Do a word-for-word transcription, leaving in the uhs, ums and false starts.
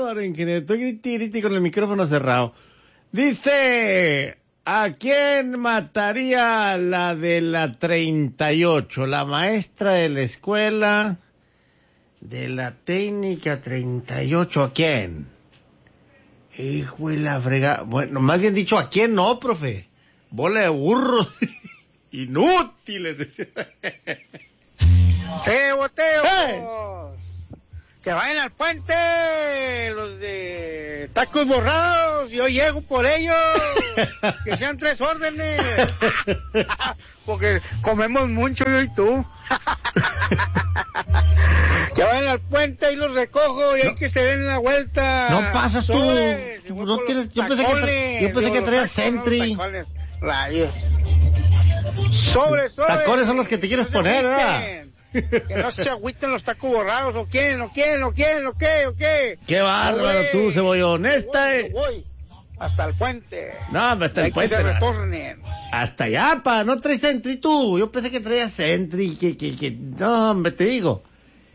bárbaro, ingeniero. Estoy griti, griti con el micrófono cerrado. Dice, ¿a quién mataría la de la treinta y ocho? La maestra de la escuela de la técnica treinta y ocho. ¿A quién? Hijo de la frega. Bueno, más bien dicho, ¿a quién no, profe? Bola de burros inútiles. ¡Sí, boteos! ¡Hey! Que vayan al puente los de tacos borrados, yo llego por ellos, que sean tres órdenes, porque comemos mucho yo y tú. Que vayan al puente y los recojo y hay no. que se den la vuelta. No pasas tú. Sobres, No tienes, yo pensé que, tra yo pensé que traías Sentry. Rayos. Sobres, sobres. Tacones son los que te quieres no poner, ¿verdad? Que no se agüiten los tacos borrados, o quién, o quién, o quién, o qué, o qué. Qué bárbaro tú, cebollón. Esta es... voy hasta el puente. No, hasta el hay puente. Que se retornen. Hasta allá, pa, no traes Sentry tú. Yo pensé que traías Sentry, que, que, que, no, hombre, te digo.